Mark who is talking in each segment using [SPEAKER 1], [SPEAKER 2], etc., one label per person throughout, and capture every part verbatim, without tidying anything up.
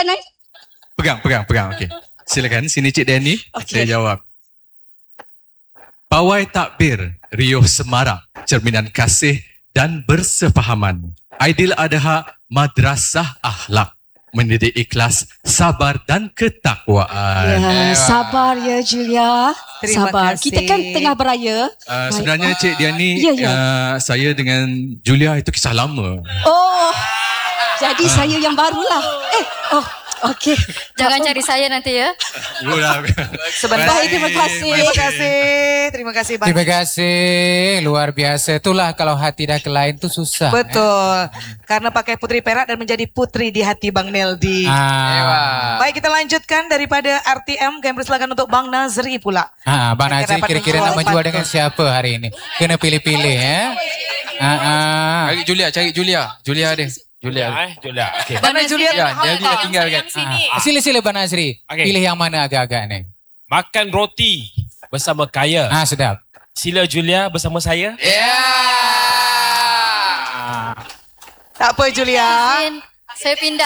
[SPEAKER 1] Silakan Naif.
[SPEAKER 2] Pegang, pegang, pegang. Okey. Silakan sini Cik Danny.
[SPEAKER 1] Okay.
[SPEAKER 2] Saya jawab. Pawai takbir riuh semarak, cerminan kasih dan bersefahaman. Aidiladha madrasah akhlak, mendidik ikhlas, sabar dan ketakwaan.
[SPEAKER 1] Ya, sabar ya Julia.
[SPEAKER 3] Terima
[SPEAKER 1] sabar.
[SPEAKER 3] kasih.
[SPEAKER 1] Kita kan tengah beraya.
[SPEAKER 2] Uh, sebenarnya Cik Diani,
[SPEAKER 1] Ya, ya.
[SPEAKER 2] uh, saya dengan Julia itu kisah lama.
[SPEAKER 1] Oh, jadi saya yang barulah. Eh, oh, okey.
[SPEAKER 4] Jangan cari saya nanti ya.
[SPEAKER 3] Sebentar.
[SPEAKER 1] Baik, terima kasih.
[SPEAKER 3] Terima kasih. Terima kasih banyak.
[SPEAKER 5] Terima kasih, luar biasa. Itulah kalau hati dah ke lain tu susah.
[SPEAKER 3] Betul. Karena pakai putri perak dan menjadi putri di hati Bang Neldi.
[SPEAKER 5] Ah,
[SPEAKER 3] Baik, kita lanjutkan daripada R T M. Kami persilakan untuk Bang Nazri pula.
[SPEAKER 5] ah, Bang
[SPEAKER 3] Yang
[SPEAKER 5] Nazri
[SPEAKER 3] dapat
[SPEAKER 5] kira-kira
[SPEAKER 3] menjual
[SPEAKER 5] nak menjual
[SPEAKER 3] pantun.
[SPEAKER 5] dengan siapa hari ini? Kena pilih-pilih ya. Ah, ah.
[SPEAKER 2] Cari Julia, cari Julia. Julia ada. Julia.
[SPEAKER 6] Eh, Julia. Okey.
[SPEAKER 3] Mana Julia?
[SPEAKER 2] Ya, dia dia tinggal kan.
[SPEAKER 5] Ah, Sila-sila Bang Nazri.
[SPEAKER 6] Okey.
[SPEAKER 5] Pilih yang mana agak-agak ni.
[SPEAKER 6] Makan roti bersama kaya.
[SPEAKER 5] Ah, sedap.
[SPEAKER 6] Sila Julia bersama saya.
[SPEAKER 3] Tak apa Julia.
[SPEAKER 4] Izin, saya pindah.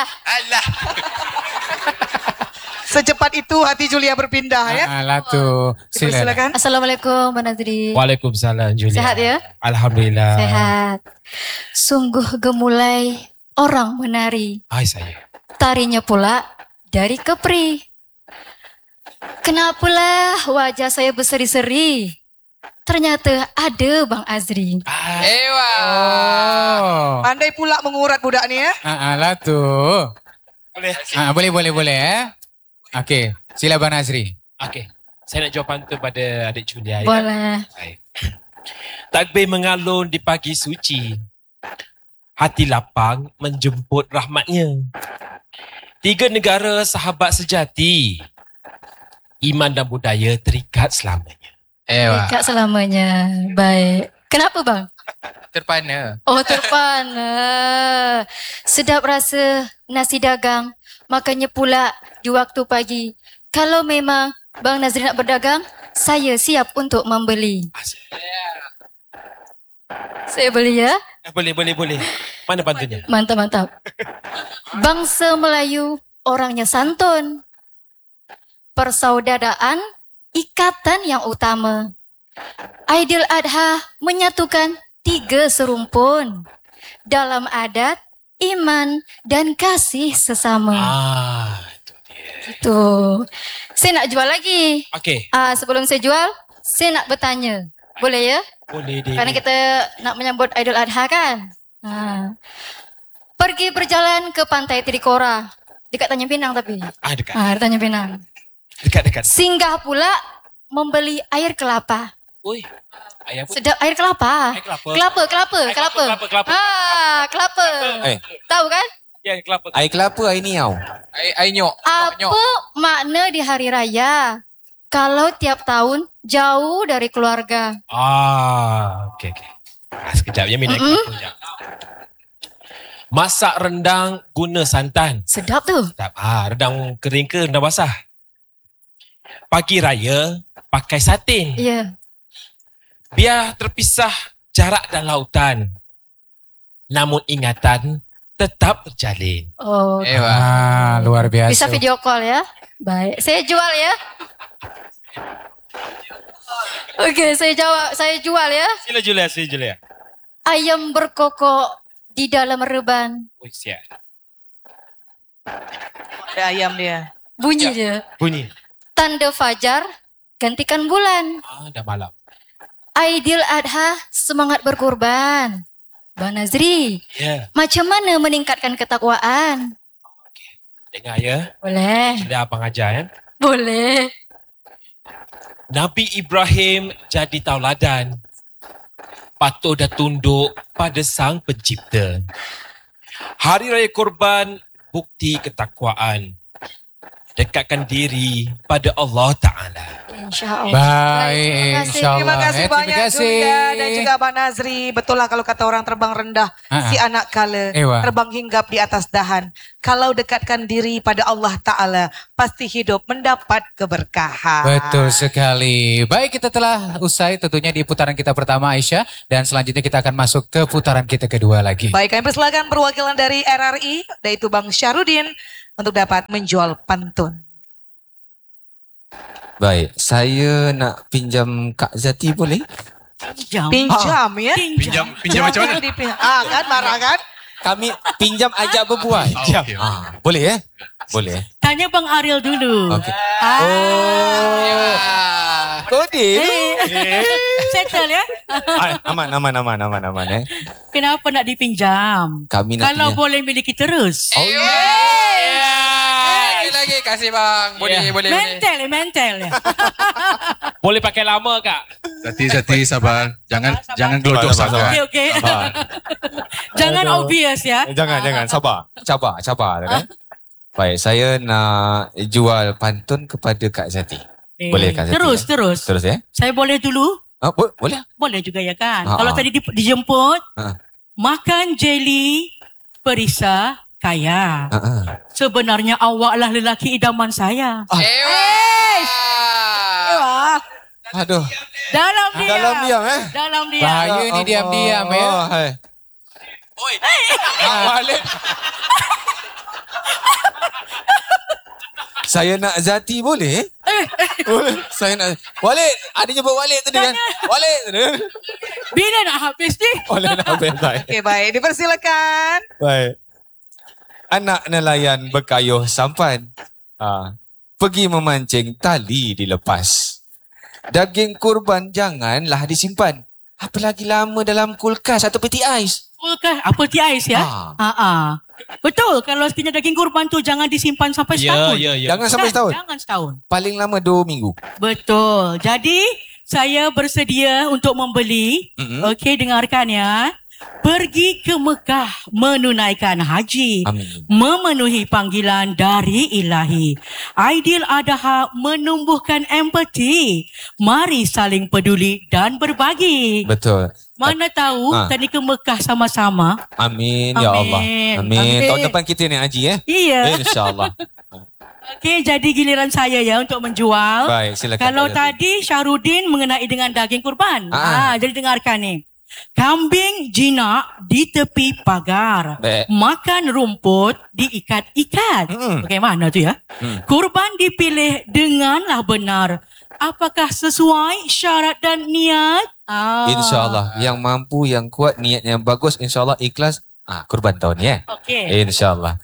[SPEAKER 3] Secepat itu hati Julia berpindah ya.
[SPEAKER 5] Ah, lah tu. Sila.
[SPEAKER 3] Silakan.
[SPEAKER 4] Assalamualaikum Mbak Nazri.
[SPEAKER 6] Waalaikumsalam Julia.
[SPEAKER 4] Sehat ya?
[SPEAKER 6] Alhamdulillah.
[SPEAKER 4] Sehat. Sungguh gemulai orang menari.
[SPEAKER 6] Hai saya.
[SPEAKER 4] Tarinya pula dari Kepri. Kenapalah wajah saya berseri-seri? Ternyata ada Bang Azri.
[SPEAKER 5] Oh.
[SPEAKER 3] Pandai pula mengurat budak ni ya.
[SPEAKER 5] Ah, ah, lah tu.
[SPEAKER 6] Boleh.
[SPEAKER 5] Ah, boleh, boleh, boleh eh. Okey, sila Bang Nazri.
[SPEAKER 6] Okey. Saya nak jawab pantun pada adik Julia. Ya?
[SPEAKER 4] Boleh.
[SPEAKER 6] Baik. Takbir mengalun di pagi suci. Hati lapang menjemput rahmatnya. Tiga negara sahabat sejati. Iman dan budaya terikat selamanya.
[SPEAKER 4] Dekat selamanya. Baik. Kenapa bang?
[SPEAKER 5] Terpana.
[SPEAKER 4] Oh terpana. Sedap rasa nasi dagang. Makanya pula di waktu pagi. Kalau memang Bang Nazri nak berdagang, saya siap untuk membeli. Saya beli ya.
[SPEAKER 6] Eh, boleh, boleh, boleh. Mana pantunnya?
[SPEAKER 4] Mantap, mantap. Bangsa Melayu orangnya santun. Persaudaraan, ikatan yang utama. Aidiladha menyatukan tiga serumpun. Dalam adat, iman, dan kasih sesama.
[SPEAKER 6] Ah, itu dia.
[SPEAKER 4] Itu. Saya nak jual lagi.
[SPEAKER 6] Okey,
[SPEAKER 4] Ah, sebelum saya jual, saya nak bertanya. Boleh ya?
[SPEAKER 6] boleh deh.
[SPEAKER 4] Kerana kita nak menyambut Aidiladha kan? Ha. Pergi berjalan ke pantai Trikora. Dekat Tanjung Pinang tapi.
[SPEAKER 6] Ah, dekat.
[SPEAKER 4] Ah, di Tanjung Pinang.
[SPEAKER 6] Dekat-dekat.
[SPEAKER 4] Singgah pula membeli air kelapa.
[SPEAKER 6] Oi. Ayah pun.
[SPEAKER 4] Sedap air kelapa.
[SPEAKER 6] Air kelapa.
[SPEAKER 4] Kelapa, kelapa,
[SPEAKER 6] Air
[SPEAKER 4] kelapa.
[SPEAKER 6] kelapa, kelapa.
[SPEAKER 4] Ah, kelapa.
[SPEAKER 7] Eh.
[SPEAKER 4] Tahu kan?
[SPEAKER 6] Ya, kelapa.
[SPEAKER 7] Air kelapa air ni tau.
[SPEAKER 5] Air, air nyok.
[SPEAKER 4] Apa makna di hari raya? Kalau tiap tahun jauh dari keluarga.
[SPEAKER 6] Ah, okey, okey. Ah, sekejap, ya minat
[SPEAKER 4] Mm-mm.
[SPEAKER 6] kelapa sekejap. Masak rendang guna santan.
[SPEAKER 4] Sedap tu.
[SPEAKER 6] Sedap. Ah, rendang kering ke rendang basah? Pagi raya pakai satin.
[SPEAKER 4] Ya.
[SPEAKER 6] Biar terpisah jarak dan lautan. Namun ingatan tetap terjalin.
[SPEAKER 4] Oh.
[SPEAKER 5] Ah, luar biasa.
[SPEAKER 4] Bisa video call ya. Baik. Saya jual ya. Okey, saya jawab, saya jual ya.
[SPEAKER 6] Sila Julia, sila Julia.
[SPEAKER 4] Ayam berkokok di dalam reban.
[SPEAKER 6] Oh, siap.
[SPEAKER 3] Ada ayam dia.
[SPEAKER 4] Bunyi dia.
[SPEAKER 6] Bunyi.
[SPEAKER 4] Tanda fajar, gantikan bulan.
[SPEAKER 6] Ah, dah malam.
[SPEAKER 4] Aidiladha, semangat berkorban. Bang Nazri,
[SPEAKER 6] Ya,
[SPEAKER 4] macam mana meningkatkan ketakwaan?
[SPEAKER 6] dengar ya.
[SPEAKER 4] Boleh.
[SPEAKER 6] Sila abang ajar ya.
[SPEAKER 4] Boleh.
[SPEAKER 6] Nabi Ibrahim jadi tauladan. Patuh dan tunduk pada sang pencipta. Hari Raya Korban bukti ketakwaan. Dekatkan diri pada Allah Ta'ala.
[SPEAKER 4] InsyaAllah.
[SPEAKER 5] Baik,
[SPEAKER 4] Terima kasih.
[SPEAKER 5] insyaAllah.
[SPEAKER 3] Terima kasih
[SPEAKER 5] Eh,
[SPEAKER 3] banyak
[SPEAKER 5] terima kasih.
[SPEAKER 3] Julia dan juga Abang Nazri. Betul lah kalau kata orang terbang rendah.
[SPEAKER 5] Ha-ha.
[SPEAKER 3] Si anak kala
[SPEAKER 5] Ewa.
[SPEAKER 3] terbang hinggap di atas dahan. Kalau dekatkan diri pada Allah Ta'ala, pasti hidup mendapat keberkahan.
[SPEAKER 5] Betul sekali. Baik, kita telah usai tentunya di putaran kita pertama Aisyah. Dan selanjutnya kita akan masuk ke putaran kita kedua lagi.
[SPEAKER 3] Baik, kami persilakan perwakilan dari R R I, yaitu Bang Syarudin. untuk dapat menjual pantun.
[SPEAKER 7] Baik, saya nak pinjam Kak Zati boleh?
[SPEAKER 8] Pinjam.
[SPEAKER 3] Pinjam ya.
[SPEAKER 2] Pinjam pinjam macam mana?
[SPEAKER 3] Dipinjam. Ah kan marah kan?
[SPEAKER 7] Kami pinjam ajak berbual.
[SPEAKER 2] Oh, okay.
[SPEAKER 7] Ah, boleh eh? Boleh.
[SPEAKER 8] Tanya Bang Ariel dulu.
[SPEAKER 7] Okey.
[SPEAKER 8] Ah.
[SPEAKER 7] Oh. Kode tu.
[SPEAKER 8] Eh, settle ya.
[SPEAKER 7] Ah, aman, aman, aman, aman, aman eh.
[SPEAKER 8] Kenapa nak dipinjam?
[SPEAKER 7] Kami nak
[SPEAKER 8] Kalau
[SPEAKER 7] pinjam.
[SPEAKER 8] boleh miliki terus.
[SPEAKER 7] Oh,
[SPEAKER 2] Lagi lagi kasih bang. Boleh
[SPEAKER 6] Ya.
[SPEAKER 2] boleh boleh.
[SPEAKER 8] Mental ya, mental ya.
[SPEAKER 6] Boleh pakai lama kak?
[SPEAKER 2] Zati Zati sabar. Jangan
[SPEAKER 8] Sabar,
[SPEAKER 2] jangan
[SPEAKER 7] sabar,
[SPEAKER 2] gelojok
[SPEAKER 7] sabar,
[SPEAKER 2] sangat.
[SPEAKER 8] Okey, okey.
[SPEAKER 7] Sabar.
[SPEAKER 8] Jangan obvious ya.
[SPEAKER 7] Jangan, jangan. Sabar. Cabar, cabar. Kan? Baik, saya nak jual pantun kepada Kak Zati.
[SPEAKER 8] Eh,
[SPEAKER 7] Boleh Kak Zati?
[SPEAKER 8] Terus,
[SPEAKER 7] eh?
[SPEAKER 8] terus.
[SPEAKER 7] Terus ya?
[SPEAKER 8] Saya boleh dulu?
[SPEAKER 7] Ah, bo- boleh?
[SPEAKER 8] Boleh juga ya kan.
[SPEAKER 7] Ha,
[SPEAKER 8] Kalau
[SPEAKER 7] ha.
[SPEAKER 8] tadi di- dijemput,
[SPEAKER 7] Ha.
[SPEAKER 8] makan jeli perisa kaya.
[SPEAKER 7] Ah, ah.
[SPEAKER 8] Sebenarnya awaklah lelaki idaman saya.
[SPEAKER 3] Wah.
[SPEAKER 7] Aduh.
[SPEAKER 8] Dalam diam.
[SPEAKER 7] Dalam diam eh.
[SPEAKER 8] Dalam diam.
[SPEAKER 5] Bahaya ni diam-diam ya.
[SPEAKER 7] Oh, hai.
[SPEAKER 5] Ah, balik.
[SPEAKER 7] Saya nak Zati boleh? Boleh. Saya nak. Walid. Ada jumpa Walid tadi kan? Walid.
[SPEAKER 8] Bila nak habis ni?
[SPEAKER 7] Boleh nak habis. Baik.
[SPEAKER 3] Okey baik, dipersilakan.
[SPEAKER 7] Baik. Anak nelayan berkayuh sampan. Ha. Pergi memancing, tali dilepas. Daging kurban janganlah disimpan. Apalagi lama dalam kulkas atau peti ais.
[SPEAKER 8] Kulkas apa ti ais ya?
[SPEAKER 7] Ah.
[SPEAKER 8] Ha ah. Betul, kalau sekiranya daging kurban tu jangan disimpan sampai
[SPEAKER 6] Ya,
[SPEAKER 8] setahun.
[SPEAKER 6] ya, ya.
[SPEAKER 7] Jangan sampai
[SPEAKER 8] Kan?
[SPEAKER 7] setahun.
[SPEAKER 8] Jangan setahun.
[SPEAKER 7] Paling lama dua minggu.
[SPEAKER 8] Betul. Jadi saya bersedia untuk membeli.
[SPEAKER 7] Mm-mm.
[SPEAKER 8] Okey, dengarkan ya. Pergi ke Mekah menunaikan haji.
[SPEAKER 7] Amin.
[SPEAKER 8] Memenuhi panggilan dari ilahi. Aidil Adha menumbuhkan empati. Mari saling peduli dan berbagi.
[SPEAKER 7] Betul.
[SPEAKER 8] Mana tahu
[SPEAKER 7] Ha.
[SPEAKER 8] tadi ke Mekah sama-sama.
[SPEAKER 7] Amin, ya
[SPEAKER 8] Amin.
[SPEAKER 7] Allah. Amin.
[SPEAKER 3] Amin.
[SPEAKER 7] Tahun depan kita ni haji eh.
[SPEAKER 8] Iya.
[SPEAKER 7] InsyaAllah.
[SPEAKER 8] Okey, jadi giliran saya ya untuk menjual.
[SPEAKER 7] Baik, silakan.
[SPEAKER 8] Kalau
[SPEAKER 7] Kak Zati.
[SPEAKER 8] tadi Syarudin mengenai dengan daging kurban.
[SPEAKER 7] Ah.
[SPEAKER 8] Ah, jadi dengarkan ni. Kambing jinak di tepi pagar.
[SPEAKER 7] Baik.
[SPEAKER 8] Makan rumput diikat-ikat.
[SPEAKER 7] Mm.
[SPEAKER 8] Bagaimana tu ya?
[SPEAKER 7] Mm.
[SPEAKER 8] Kurban dipilih denganlah benar. Apakah sesuai syarat dan niat? Ah.
[SPEAKER 7] InsyaAllah. Yang mampu, yang kuat, niat yang bagus. InsyaAllah ikhlas. Ah, kurban tahun ni eh.
[SPEAKER 8] Okey.
[SPEAKER 7] InsyaAllah.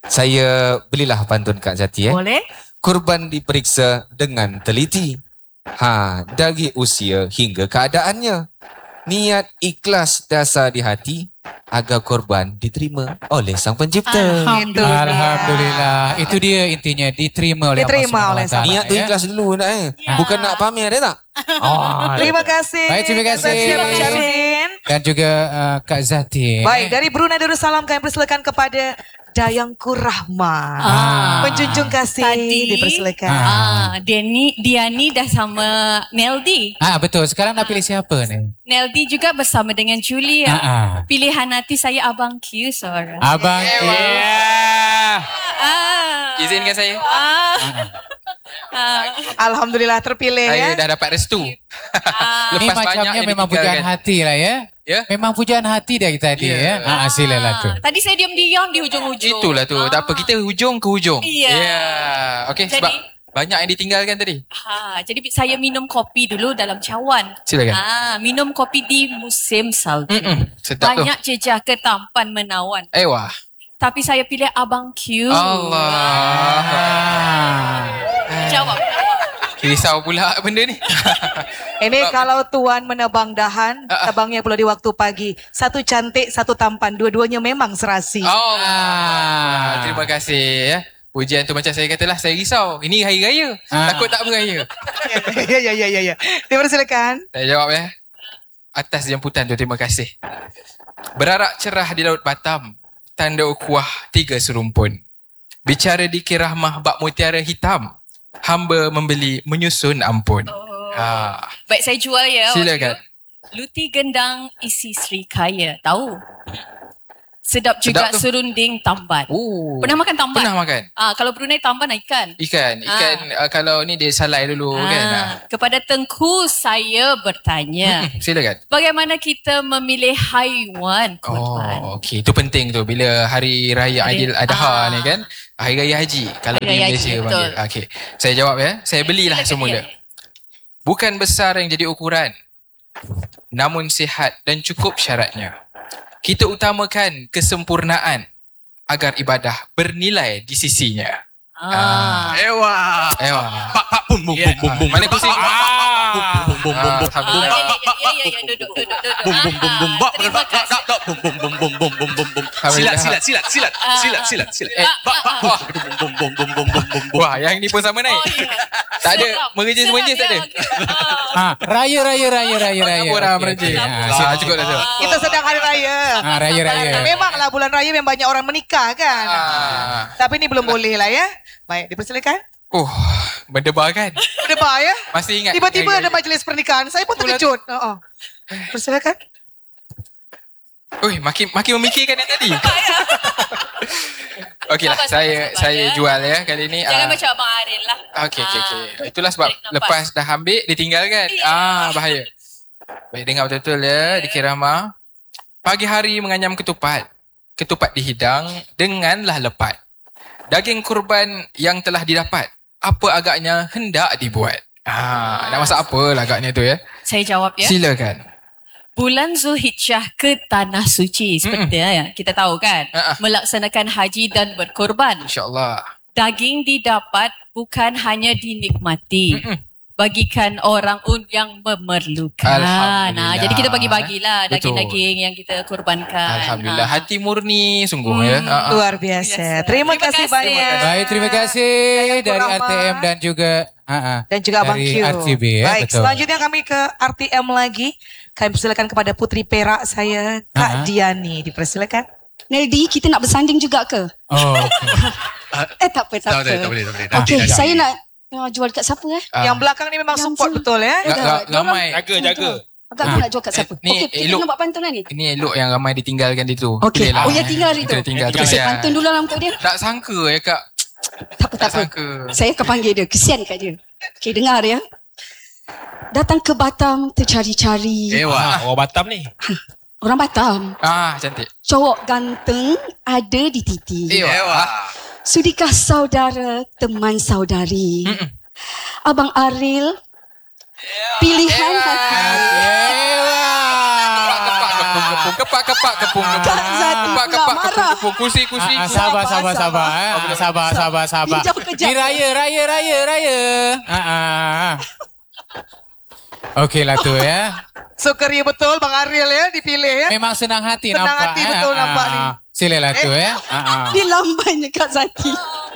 [SPEAKER 7] Saya belilah pantun Kak Zati eh.
[SPEAKER 8] Boleh?
[SPEAKER 7] Kurban diperiksa dengan teliti. Ha, dari usia hingga keadaannya. Niat ikhlas dasar di hati agar korban diterima oleh Sang Pencipta.
[SPEAKER 8] Alhamdulillah.
[SPEAKER 5] Alhamdulillah. Itu dia intinya diterima oleh
[SPEAKER 3] Diterima
[SPEAKER 5] Allah
[SPEAKER 3] oleh
[SPEAKER 5] Subhanahu Wa Taala,
[SPEAKER 7] Niat tu
[SPEAKER 5] ya.
[SPEAKER 7] ikhlas dulu nak eh.
[SPEAKER 8] Ya.
[SPEAKER 7] Bukan nak pamer eh tak? Oh,
[SPEAKER 3] Terima kasih.
[SPEAKER 5] Baik, terima kasih.
[SPEAKER 3] Terima kasih.
[SPEAKER 5] Dan juga uh, Kak Zati.
[SPEAKER 3] Baik, dari Brunei Darussalam kami persilakan kepada Dayangku Rahma.
[SPEAKER 5] Ah.
[SPEAKER 3] Menjunjung kasih,
[SPEAKER 9] Tadi-
[SPEAKER 3] dipersilakan.
[SPEAKER 5] Ah.
[SPEAKER 9] Ah, Diani, Diani dah sama Neldi.
[SPEAKER 5] Ah, betul. Sekarang nak pilih siapa ni?
[SPEAKER 9] Neldi juga bersama dengan Julia.
[SPEAKER 5] Ah, ah.
[SPEAKER 9] Pilihan hati saya Abang Q, Sora.
[SPEAKER 5] Abang Q.
[SPEAKER 9] Ah.
[SPEAKER 2] Izinkan saya.
[SPEAKER 9] Ah. Ah.
[SPEAKER 3] Alhamdulillah terpilih
[SPEAKER 2] Saya
[SPEAKER 3] ya.
[SPEAKER 2] dah dapat restu.
[SPEAKER 9] Ah.
[SPEAKER 5] Ini
[SPEAKER 2] Lepas banyak
[SPEAKER 5] macamnya
[SPEAKER 2] yang
[SPEAKER 5] memang pujaan
[SPEAKER 2] ditinggalkan.
[SPEAKER 5] hati lah ya.
[SPEAKER 2] Ya.
[SPEAKER 5] Memang pujaan hati dari tadi
[SPEAKER 2] Ya.
[SPEAKER 5] ya. Ah, silalah tu.
[SPEAKER 9] Tadi saya diam-diam di hujung-hujung.
[SPEAKER 2] Itulah tu. Tak apa, kita hujung ke hujung.
[SPEAKER 9] Ya.
[SPEAKER 2] Ya. Okey,
[SPEAKER 9] Jadi-
[SPEAKER 2] sebab banyak yang ditinggalkan tadi.
[SPEAKER 9] Ha, jadi saya minum kopi dulu dalam cawan.
[SPEAKER 2] Silakan.
[SPEAKER 9] Ah, minum kopi di musim salju.
[SPEAKER 2] Mm-mm. Sedap tu.
[SPEAKER 9] Banyak jejaka tampan menawan.
[SPEAKER 2] Eh wah.
[SPEAKER 9] Tapi saya pilih Abang Q.
[SPEAKER 2] Allah.
[SPEAKER 5] Ah.
[SPEAKER 9] Jawab.
[SPEAKER 2] Risau pula benda ni.
[SPEAKER 3] Ini kalau tuan menebang dahan, tebangnya pula di waktu pagi. Satu cantik, satu tampan. Dua-duanya memang serasi.
[SPEAKER 2] Oh. Ah. Terima kasih ya. Pujian tu macam saya katalah, saya risau. Ini hari raya.
[SPEAKER 5] Ah.
[SPEAKER 2] Takut tak beraya.
[SPEAKER 3] Ya, ya, ya, ya, ya. Dipersilakan.
[SPEAKER 2] Saya jawab ya. Atas jemputan tu, terima kasih. Berarak cerah di Laut Batam. Tanda ukhuwah tiga serumpun. Bicara di Kirahmah bak mutiara hitam. Hamba membeli menyusun ampun.
[SPEAKER 9] Oh.
[SPEAKER 2] Ha.
[SPEAKER 9] Baik, saya jual ya.
[SPEAKER 2] Silakan.
[SPEAKER 9] Luti gendang isi Sri Kaya. Tahu? Sedap juga
[SPEAKER 2] Sedap tu.
[SPEAKER 9] serunding tamban.
[SPEAKER 2] Oh.
[SPEAKER 9] Pernah makan tamban?
[SPEAKER 2] Pernah makan.
[SPEAKER 9] Ah, kalau Brunei tamban ikan.
[SPEAKER 2] Ikan. Ikan uh, kalau ni dia salai dulu
[SPEAKER 9] Ah,
[SPEAKER 2] kan. Ah.
[SPEAKER 9] Kepada Tengku saya bertanya.
[SPEAKER 2] Hmm, silakan.
[SPEAKER 9] Bagaimana kita memilih haiwan kurban?
[SPEAKER 2] Oh, okey. Itu penting tu bila hari raya
[SPEAKER 9] Hari-
[SPEAKER 2] Aidil Adha
[SPEAKER 9] Ah.
[SPEAKER 2] ni kan. Hari raya haji kalau
[SPEAKER 9] Hari
[SPEAKER 2] di
[SPEAKER 9] raya
[SPEAKER 2] Malaysia
[SPEAKER 9] haji,
[SPEAKER 2] panggil.
[SPEAKER 9] betul.
[SPEAKER 2] Okey. Saya jawab ya. Saya belilah
[SPEAKER 9] Silakan,
[SPEAKER 2] semula.
[SPEAKER 9] ya.
[SPEAKER 2] Bukan besar yang jadi ukuran. Namun sihat dan cukup syaratnya. Kita utamakan kesempurnaan agar ibadah bernilai di sisinya.
[SPEAKER 9] Ah.
[SPEAKER 6] Ewa.
[SPEAKER 2] Ewa.
[SPEAKER 6] Pak pak bum bum bum bum bum.
[SPEAKER 2] Mana pusing?
[SPEAKER 6] Ah. Bum bum bum bum.
[SPEAKER 9] Ah, ya, ya, ya, ya, ya, duduk, duduk, duduk.
[SPEAKER 6] Bum bum bum bum.
[SPEAKER 9] Ah,
[SPEAKER 6] Bak
[SPEAKER 9] terima
[SPEAKER 6] bak bak
[SPEAKER 9] kasih.
[SPEAKER 6] bak bum bum bum bum bum bum bum bum. Silat silat silat silat silat silat silat.
[SPEAKER 2] Eh,
[SPEAKER 6] Bak bak bak bum bum bum bum bum bum bum bum.
[SPEAKER 2] Wah, yang ni pun sama naik.
[SPEAKER 9] Oh, ya.
[SPEAKER 2] Tak ada
[SPEAKER 9] Sedap.
[SPEAKER 2] merejis-merejis tak
[SPEAKER 9] Sedap,
[SPEAKER 2] ada.
[SPEAKER 9] ya, okey. Ah.
[SPEAKER 5] Ha, raya raya raya raya raya.
[SPEAKER 2] Orang
[SPEAKER 5] Okey,
[SPEAKER 2] merejis.
[SPEAKER 5] okey. Ha,
[SPEAKER 2] Ah,
[SPEAKER 5] siap.
[SPEAKER 2] cukup dah tu.
[SPEAKER 3] Kita sedang hari raya.
[SPEAKER 5] Ha, raya raya.
[SPEAKER 3] Memanglah bulan raya memang banyak orang menikah kan.
[SPEAKER 2] Ah.
[SPEAKER 3] Tapi ni belum boleh lah ya. Baik, dipersilakan.
[SPEAKER 2] Oh, berdebar kan?
[SPEAKER 3] Berdebar ya.
[SPEAKER 2] Masih ingat?
[SPEAKER 3] Tiba-tiba
[SPEAKER 2] Hari
[SPEAKER 3] ada
[SPEAKER 2] raya?
[SPEAKER 3] majlis pernikahan. Saya pun
[SPEAKER 2] Betul lah
[SPEAKER 3] terkejut. Oh, oh. Persilakan.
[SPEAKER 2] Oi, makin makin memikirkan yang tadi. Okeylah,
[SPEAKER 9] Sabar,
[SPEAKER 2] saya
[SPEAKER 9] sabar, sabar,
[SPEAKER 2] saya
[SPEAKER 9] ya.
[SPEAKER 2] jual ya kali ni.
[SPEAKER 9] Jangan
[SPEAKER 2] Ah,
[SPEAKER 9] macam Abang Aril lah.
[SPEAKER 2] Okey, okey, okey.
[SPEAKER 9] Ah.
[SPEAKER 2] Itulah sebab
[SPEAKER 9] Tarik nafas.
[SPEAKER 2] lepas dah ambil, ditinggalkan.
[SPEAKER 9] Ya.
[SPEAKER 2] Ah, bahaya. Baik, dengar betul-betul ya, Dikirama. Pagi hari menganyam ketupat. Ketupat dihidang denganlah lepat. Daging kurban yang telah didapat, apa agaknya hendak dibuat? Ah, nak masak apa lah agaknya tu ya?
[SPEAKER 9] Saya jawab ya.
[SPEAKER 2] Silakan.
[SPEAKER 9] Bulan Zulhijjah ke Tanah Suci. Seperti ya, kita tahu kan.
[SPEAKER 2] Ha-ha.
[SPEAKER 9] Melaksanakan haji dan berkorban.
[SPEAKER 2] InsyaAllah.
[SPEAKER 9] Daging didapat bukan hanya dinikmati.
[SPEAKER 2] Mm-mm.
[SPEAKER 9] Bagikan orang un yang memerlukan.
[SPEAKER 2] Alhamdulillah.
[SPEAKER 9] Nah, jadi kita bagi-bagilah
[SPEAKER 2] Betul.
[SPEAKER 9] daging-daging yang kita korbankan.
[SPEAKER 2] Alhamdulillah.
[SPEAKER 9] Ah.
[SPEAKER 2] Hati murni sungguh ya. Ah, ah.
[SPEAKER 3] Luar biasa. Terima,
[SPEAKER 9] Terima
[SPEAKER 3] kasih
[SPEAKER 9] kasih.
[SPEAKER 3] banyak.
[SPEAKER 5] Baik, terima kasih dari
[SPEAKER 3] Rahmat.
[SPEAKER 5] R T M dan juga ha, ha,
[SPEAKER 3] Dan juga Abang
[SPEAKER 5] dari
[SPEAKER 3] Q.
[SPEAKER 5] R T B ya.
[SPEAKER 3] Baik,
[SPEAKER 5] Betul.
[SPEAKER 3] selanjutnya kami ke R T M lagi. Kami persilakan kepada putri perak saya, Kak
[SPEAKER 5] Ha-ha.
[SPEAKER 3] Diani. Dipersilakan.
[SPEAKER 1] Neldi, kita nak bersanding juga ke?
[SPEAKER 5] Oh, okay.
[SPEAKER 1] Eh tak apa, tak,
[SPEAKER 6] Tak
[SPEAKER 1] apa.
[SPEAKER 6] boleh, tak boleh, tak boleh.
[SPEAKER 1] Okey,
[SPEAKER 6] Nanti,
[SPEAKER 1] saya nak uh, jual kat siapa eh?
[SPEAKER 2] Ah.
[SPEAKER 3] Yang belakang ni memang
[SPEAKER 1] Yang
[SPEAKER 3] support
[SPEAKER 1] tu.
[SPEAKER 3] betul ya.
[SPEAKER 2] Ga- ga- Ramai.
[SPEAKER 6] Jaga jaga.
[SPEAKER 1] Agak
[SPEAKER 5] Ah.
[SPEAKER 1] aku nak jual kat siapa?
[SPEAKER 2] Eh, ni
[SPEAKER 1] Okey, kita
[SPEAKER 2] elok.
[SPEAKER 1] nak buat pantun lah ni.
[SPEAKER 2] Ini elok yang ramai ditinggalkan di tu.
[SPEAKER 1] Okey,
[SPEAKER 2] Boleh lah.
[SPEAKER 1] oh yang tinggal hari tu.
[SPEAKER 2] Kita tinggal tu
[SPEAKER 1] Kita
[SPEAKER 2] kesian.
[SPEAKER 1] pantun dulu lah untuk dia.
[SPEAKER 2] Tak sangka ya kak.
[SPEAKER 1] Tak apa, tak
[SPEAKER 2] Tak
[SPEAKER 1] apa.
[SPEAKER 2] sangka.
[SPEAKER 1] Saya akan panggil dia, kesian kat dia. Okey, dengar ya. Datang ke Batam tercari-cari.
[SPEAKER 6] Ewa. Orang Batam ni.
[SPEAKER 1] Orang Batam.
[SPEAKER 2] Ah, cantik.
[SPEAKER 1] Cowok ganteng ada di titi.
[SPEAKER 2] Ewa.
[SPEAKER 1] Sudikah saudara, teman saudari?
[SPEAKER 2] Mm-mm.
[SPEAKER 1] Abang Aril, pilihan hati.
[SPEAKER 2] Kepak kepung kepung kepak kepak kepung kepung.
[SPEAKER 1] Kak Zati
[SPEAKER 2] Kepak
[SPEAKER 1] pula
[SPEAKER 2] kepak kepung
[SPEAKER 1] marah.
[SPEAKER 2] kepung kursi kursi.
[SPEAKER 5] Ah, ah,
[SPEAKER 2] kursi.
[SPEAKER 5] sabar, sabar, sabar.
[SPEAKER 1] sabar.
[SPEAKER 5] eh. Ah, Sabar, sabar, sabar.
[SPEAKER 1] Kejap, kejap.
[SPEAKER 5] Ni raya, raya, raya, raya. Ah, ah, ah. Okey lah tu ya.
[SPEAKER 3] So keria betul Bang Ariel ya dipilih ya.
[SPEAKER 5] Memang senang hati
[SPEAKER 3] Senang
[SPEAKER 5] nampak.
[SPEAKER 3] hati
[SPEAKER 5] eh.
[SPEAKER 3] betul
[SPEAKER 5] Ah,
[SPEAKER 3] nampak
[SPEAKER 5] ah,
[SPEAKER 3] ni.
[SPEAKER 5] ah. Silalah tu ya. Ah, ah.
[SPEAKER 1] Dia lambannya Kak Zati.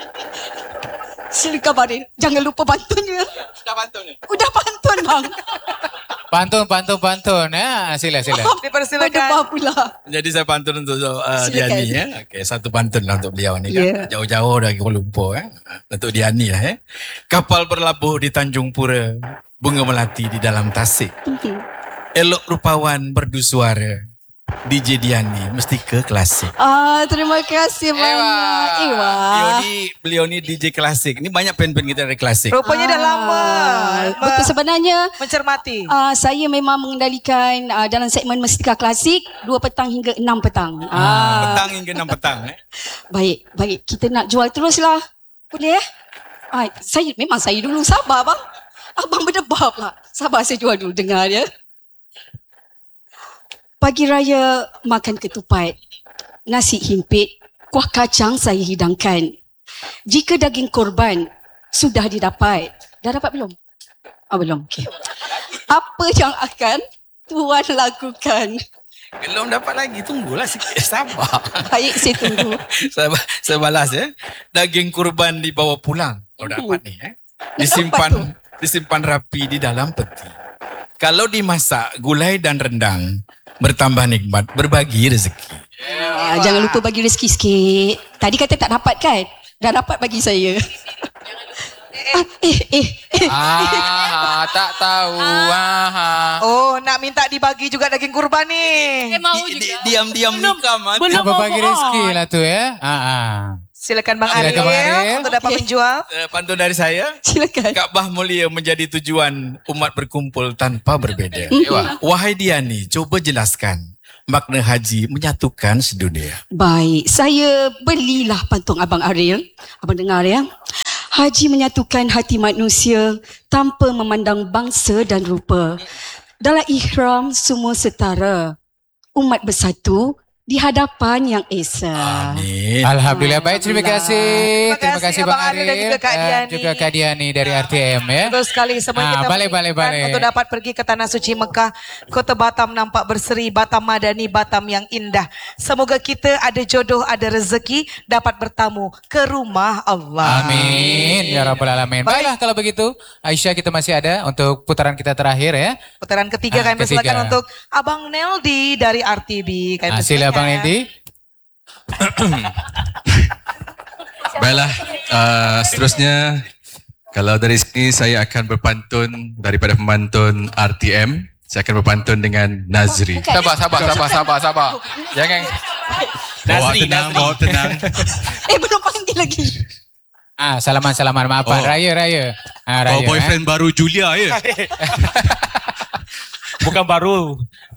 [SPEAKER 1] Silakan Baril. Jangan lupa pantunnya.
[SPEAKER 6] Dah pantun ni.
[SPEAKER 1] Udah pantun bang.
[SPEAKER 5] Pantun, pantun, pantun. Ya, sila, sila.
[SPEAKER 3] Dipersilakan.
[SPEAKER 1] Berdebar pula.
[SPEAKER 6] Jadi saya pantun untuk uh,
[SPEAKER 1] Silakan.
[SPEAKER 6] Diani ya. Okey, satu pantun lah untuk beliau ni kan.
[SPEAKER 1] Ya.
[SPEAKER 6] Jauh-jauh dari Kuala Lumpur eh. Untuk Diani lah eh. Kapal berlabuh di Tanjung Pura, bunga melati di dalam tasik. Elok rupawan berdu suara. D J Diani mesti ke klasik.
[SPEAKER 1] Ah, terima kasih banyak. Ewa.
[SPEAKER 6] Beliau ni beliau ni D J klasik. Ni banyak pen-pen kita dari klasik.
[SPEAKER 3] Rupanya dah lama
[SPEAKER 1] Ah, Betul sebenarnya
[SPEAKER 3] mencermati.
[SPEAKER 1] uh, saya memang mengendalikan uh, dalam segmen Mestika Klasik dua petang hingga enam petang. Ah.
[SPEAKER 6] Petang hingga enam petang eh.
[SPEAKER 1] Baik, baik. Kita nak jual teruslah. Boleh eh? Ah, saya memang saya dulu sabar bang. Abang berdebar pula. Sabar saya jual dulu dengar ya. Pagi raya makan ketupat. Nasi himpit, kuah kacang saya hidangkan. Jika daging korban sudah didapat. Dah dapat belum? Ah belum. Okey. Apa yang akan tuan lakukan?
[SPEAKER 6] Belum dapat lagi, tunggulah sikit, sabar.
[SPEAKER 1] Baik, saya tunggu.
[SPEAKER 6] saya, saya balas ya. Daging kurban dibawa pulang. Kalau dapat ni eh. Disimpan disimpan rapi di dalam peti. Kalau dimasak gulai dan rendang, bertambah nikmat, berbagi rezeki.
[SPEAKER 1] Ah, jangan lupa bagi rezeki sikit. Tadi kata tak dapat kan? Dah dapat bagi saya. Ah, eh, eh, eh.
[SPEAKER 2] Ah, Ah, tak tahu. Ah.
[SPEAKER 3] Oh, nak minta dibagi juga daging kurban ni.
[SPEAKER 9] Saya mau
[SPEAKER 6] Di-
[SPEAKER 9] juga.
[SPEAKER 6] di- Diam-diam nikah mat.
[SPEAKER 8] Belum
[SPEAKER 5] Apa
[SPEAKER 8] mau
[SPEAKER 5] bagi
[SPEAKER 8] buat.
[SPEAKER 5] rezeki lah tu ya. Ah, ah.
[SPEAKER 3] Silakan Bang
[SPEAKER 5] Silakan
[SPEAKER 3] Ariel,
[SPEAKER 5] Bang Ariel.
[SPEAKER 3] untuk dapat
[SPEAKER 1] Okey.
[SPEAKER 3] menjual.
[SPEAKER 6] Uh, pantun dari saya.
[SPEAKER 1] Silakan.
[SPEAKER 6] Kaabah mulia menjadi tujuan umat berkumpul tanpa berbeza.
[SPEAKER 2] Ewa.
[SPEAKER 6] Wahai Diani, coba jelaskan makna haji menyatukan sedunia.
[SPEAKER 1] Baik, saya belilah pantun Abang Ariel. Abang dengar ya. Haji menyatukan hati manusia tanpa memandang bangsa dan rupa. Dalam ihram semua setara. Umat bersatu di hadapan yang esa.
[SPEAKER 6] Amin.
[SPEAKER 5] Alhamdulillah. Baik, terima kasih.
[SPEAKER 3] Terima
[SPEAKER 5] Terima
[SPEAKER 3] kasih,
[SPEAKER 5] kasih
[SPEAKER 3] Abang
[SPEAKER 5] Bang
[SPEAKER 3] Ariel dan
[SPEAKER 5] Ariel.
[SPEAKER 3] juga Kak
[SPEAKER 5] eh,
[SPEAKER 3] Diani.
[SPEAKER 5] Juga Kak Diani dari R T M ya.
[SPEAKER 3] Betul sekali semua
[SPEAKER 5] Ah,
[SPEAKER 3] kita
[SPEAKER 5] balik, balik,
[SPEAKER 3] menginginkan
[SPEAKER 5] balik.
[SPEAKER 3] untuk dapat pergi ke Tanah Suci Mekah. Kota Batam nampak berseri, Batam Madani, Batam yang indah. Semoga kita ada jodoh, ada rezeki, dapat bertamu ke rumah Allah.
[SPEAKER 5] Amin. Ya Rabbal Alamin.
[SPEAKER 3] Baik.
[SPEAKER 5] Baiklah kalau begitu. Aisyah, kita masih ada untuk putaran kita terakhir ya.
[SPEAKER 3] Putaran ketiga
[SPEAKER 5] Ah,
[SPEAKER 3] kami persilakan
[SPEAKER 5] ketiga.
[SPEAKER 3] untuk Abang Neldi dari R T B. Kami
[SPEAKER 5] Ah, sila
[SPEAKER 3] persilakan.
[SPEAKER 5] Bang Neldi.
[SPEAKER 10] Baiklah, uh, seterusnya kalau dari sini saya akan berpantun daripada pemantun R T M. Saya akan berpantun dengan Nazri.
[SPEAKER 2] Sabar, sabar, sabar, sabar, sabar. Jangan.
[SPEAKER 10] Bawa tenang, bawa tenang.
[SPEAKER 1] Eh, belum panggil lagi.
[SPEAKER 5] Ah, salaman-salaman. Maafan.
[SPEAKER 10] Oh.
[SPEAKER 5] Raya, raya. Ah,
[SPEAKER 10] Bawa
[SPEAKER 5] raya.
[SPEAKER 10] boyfriend baru Julia ya.
[SPEAKER 11] Bukan baru.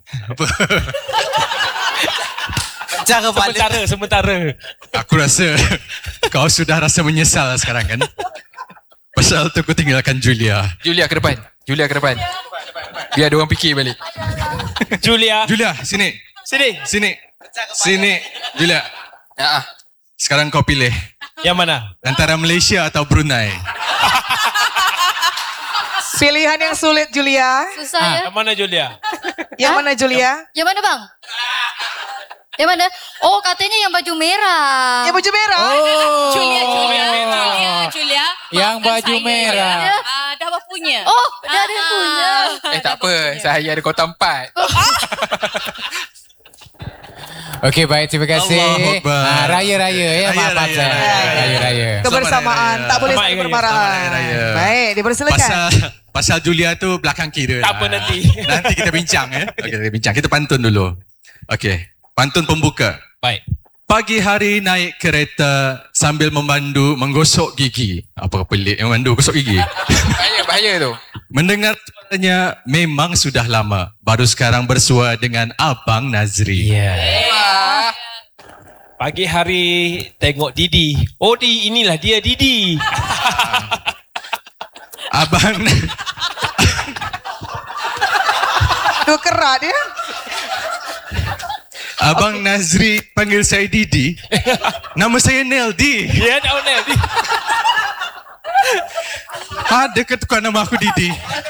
[SPEAKER 6] Cara
[SPEAKER 11] Sementara, sementara.
[SPEAKER 10] Aku rasa kau sudah rasa menyesal sekarang kan? Pasal tu kau tinggalkan Julia.
[SPEAKER 2] Julia ke depan. Julia ke depan. Biar dia orang fikir balik.
[SPEAKER 11] Julia.
[SPEAKER 10] Julia, sini.
[SPEAKER 11] Sini.
[SPEAKER 10] Sini. Sini. Julia.
[SPEAKER 2] Ya.
[SPEAKER 10] Sekarang kau pilih
[SPEAKER 11] Yang mana?
[SPEAKER 10] antara Malaysia atau Brunei.
[SPEAKER 3] Pilihan yang sulit Julia.
[SPEAKER 4] Susah ya.
[SPEAKER 11] Yang mana Julia?
[SPEAKER 3] Yang mana Julia?
[SPEAKER 4] Yang mana bang? Yang mana? Oh katanya yang baju merah.
[SPEAKER 3] Yang baju merah.
[SPEAKER 5] Oh.
[SPEAKER 9] Julia, Julia, Julia, Julia.
[SPEAKER 5] Yang
[SPEAKER 9] maafkan
[SPEAKER 5] baju
[SPEAKER 9] saya,
[SPEAKER 5] merah.
[SPEAKER 9] ya. Ah, dah apa punya?
[SPEAKER 4] Oh dah ada
[SPEAKER 9] Ah,
[SPEAKER 4] punya.
[SPEAKER 2] Eh tak apa. Saya ada kota empat.
[SPEAKER 5] Okey, baik. Terima kasih.
[SPEAKER 10] Allahu Akbar.
[SPEAKER 5] Ah, raya-raya ya.
[SPEAKER 10] Raya,
[SPEAKER 5] Maaf, maaf.
[SPEAKER 10] raya,
[SPEAKER 5] saya.
[SPEAKER 10] raya.
[SPEAKER 5] Raya-raya.
[SPEAKER 3] Kebersamaan.
[SPEAKER 10] Raya.
[SPEAKER 3] Tak boleh
[SPEAKER 11] Selamat
[SPEAKER 3] saling
[SPEAKER 11] Raya.
[SPEAKER 3] bermarahan.
[SPEAKER 10] Selamat Raya.
[SPEAKER 3] Baik, dipersilakan.
[SPEAKER 10] Pasal pasal Julia tu belakang kira.
[SPEAKER 11] Tak
[SPEAKER 10] lah.
[SPEAKER 11] apa nanti.
[SPEAKER 10] Nanti kita bincang ya. Okey, kita bincang. Kita pantun dulu. Okey, pantun pembuka.
[SPEAKER 11] Baik.
[SPEAKER 10] Pagi hari naik kereta sambil memandu menggosok gigi. Apa pelik memandu gosok gigi?
[SPEAKER 2] Bahaya, bahaya tu.
[SPEAKER 10] Mendengar suaranya memang sudah lama. Baru sekarang bersua dengan Abang Nazri.
[SPEAKER 11] Ya.
[SPEAKER 2] Ah.
[SPEAKER 11] Pagi hari tengok Didi. Oh, di inilah dia Didi.
[SPEAKER 10] Abang
[SPEAKER 3] Tu kerat ya.
[SPEAKER 10] Abang Nazri panggil saya Didi. Nama saya Neldi.
[SPEAKER 11] Ya, tahu ni.
[SPEAKER 10] Ada ke tukar nama aku Didi?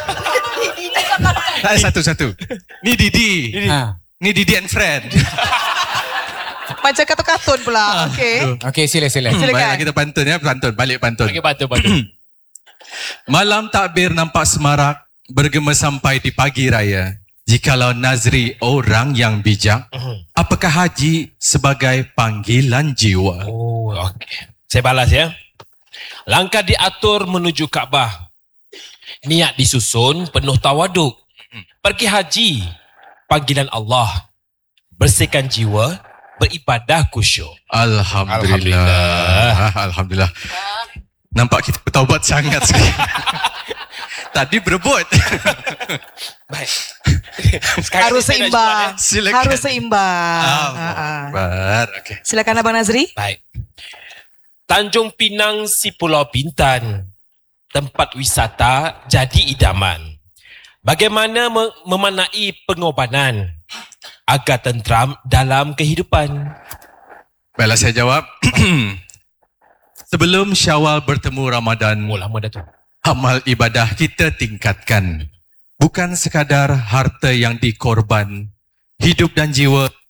[SPEAKER 10] Tak, satu-satu. Ni Didi.
[SPEAKER 5] Ah.
[SPEAKER 10] Ni Didi and friend.
[SPEAKER 3] Macam kartun-kartun pula. Okey.
[SPEAKER 5] Okey, sila, sila.
[SPEAKER 3] Silakan.
[SPEAKER 10] Baiklah kita pantun ya. Pantun. Balik pantun.
[SPEAKER 11] Okey, bantu, bantu.
[SPEAKER 10] Malam takbir nampak semarak. Bergema sampai di pagi raya. Jikalau Nazri orang yang bijak, apakah haji sebagai panggilan jiwa?
[SPEAKER 11] Oh, okey. Saya balas ya. Langkah diatur menuju Kaabah. Niat disusun penuh tawaduk. Pergi haji, panggilan Allah. Bersihkan jiwa, beribadah khusyuk.
[SPEAKER 10] Alhamdulillah. Alhamdulillah. Alhamdulillah. Nampak kita bertaubat sangat sekali. Tadi berebut.
[SPEAKER 11] Baik.
[SPEAKER 3] Harus seimbang.
[SPEAKER 10] Silakan.
[SPEAKER 3] Harus seimbang.
[SPEAKER 10] Allahu
[SPEAKER 3] Ha, ha.
[SPEAKER 10] Akbar. Okey.
[SPEAKER 3] Silakan Abang Nazri.
[SPEAKER 11] Baik. Tanjung Pinang si Pulau Bintan. Tempat wisata jadi idaman. Bagaimana me- memanai pengorbanan agar tentram dalam kehidupan?
[SPEAKER 10] Baiklah saya jawab. Sebelum Syawal bertemu Ramadan,
[SPEAKER 11] Oh, lama dah tu.
[SPEAKER 10] amal ibadah kita tingkatkan. Bukan sekadar harta yang dikorban, hidup dan jiwa